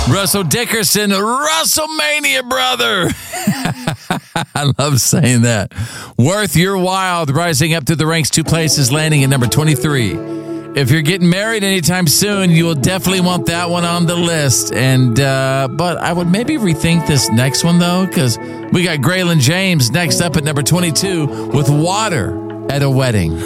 Russell Dickerson, WrestleMania brother. I love saying that. Worth Your While, rising up through the ranks 2 places, landing at number 23. If you're getting married anytime soon, you will definitely want that one on the list. And but I would maybe rethink this next one, though, because we got Graylin James next up at number 22 with Water at a Wedding.